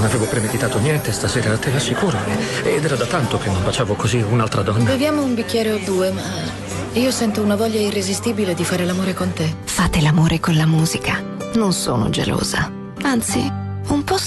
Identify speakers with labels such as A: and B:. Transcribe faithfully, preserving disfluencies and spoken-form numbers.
A: non avevo premeditato niente stasera, te l'assicuro. Ed era da tanto che non baciavo così un'altra donna.
B: Beviamo un bicchiere o due, ma io sento una voglia irresistibile di fare l'amore con te.
C: Fate l'amore con la musica. Non sono gelosa. Anzi, un po'